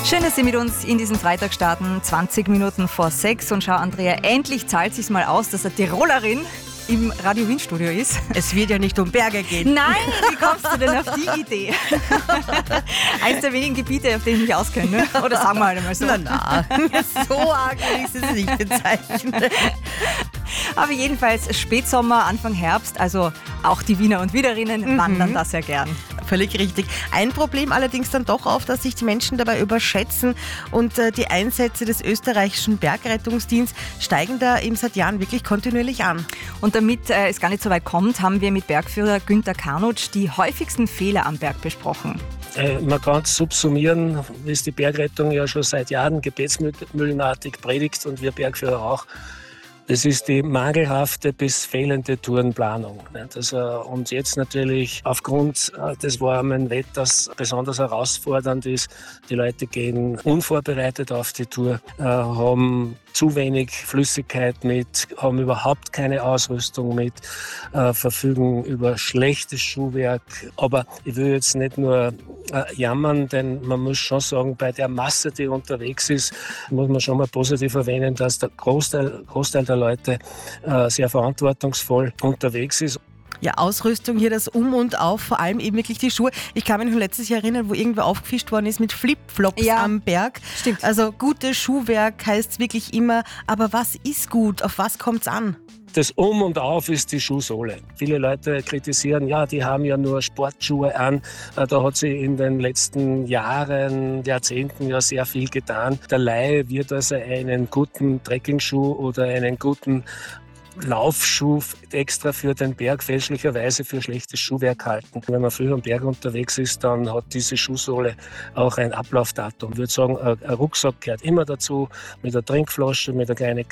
Schön, dass Sie mit uns in diesen Freitag starten, 20 Minuten vor 6. Und schau, Andrea, endlich zahlt es sich mal aus, dass eine Tirolerin im Radio Wien Studio ist. Es wird ja nicht um Berge gehen. Nein, wie kommst du denn auf die Idee? Eines der wenigen Gebiete, auf denen ich mich auskenne, ne? Oder sagen wir halt einmal so. Na, so arg will ich es nicht bezeichnen. Aber jedenfalls Spätsommer, Anfang Herbst, also auch die Wiener und Wienerinnen wandern da sehr gern. Völlig richtig. Ein Problem allerdings dann doch auf, dass sich die Menschen dabei überschätzen und die Einsätze des österreichischen Bergrettungsdienstes steigen da eben seit Jahren wirklich kontinuierlich an. Und damit es gar nicht so weit kommt, haben wir mit Bergführer Günther Kanutsch die häufigsten Fehler am Berg besprochen. Man kann es subsumieren, ist die Bergrettung ja schon seit Jahren gebetsmühlenartig predigt und wir Bergführer auch. Das ist die mangelhafte bis fehlende Tourenplanung. Und jetzt natürlich aufgrund des warmen Wetters besonders herausfordernd ist. Die Leute gehen unvorbereitet auf die Tour, haben zu wenig Flüssigkeit mit, haben überhaupt keine Ausrüstung mit, verfügen über schlechtes Schuhwerk. Aber ich will jetzt nicht nur jammern, denn man muss schon sagen, bei der Masse, die unterwegs ist, muss man schon mal positiv erwähnen, dass der Großteil der Leute sehr verantwortungsvoll unterwegs ist. Ja, Ausrüstung hier, das Um und Auf, vor allem eben wirklich die Schuhe. Ich kann mich noch letztes Jahr erinnern, wo irgendwer aufgefischt worden ist mit Flipflops am Berg. Stimmt. Also gutes Schuhwerk heißt wirklich immer, aber was ist gut? Auf was kommt es an? Das Um und Auf ist die Schuhsohle. Viele Leute kritisieren, ja, die haben ja nur Sportschuhe an. Da hat sich in den letzten Jahren, Jahrzehnten ja sehr viel getan. Der Laie wird also einen guten Trekkingschuh oder einen guten Laufschuh extra für den Berg fälschlicherweise für schlechtes Schuhwerk halten. Wenn man früh am Berg unterwegs ist, dann hat diese Schuhsohle auch ein Ablaufdatum. Ich würde sagen, ein Rucksack gehört immer dazu, mit einer Trinkflasche, mit einer kleinen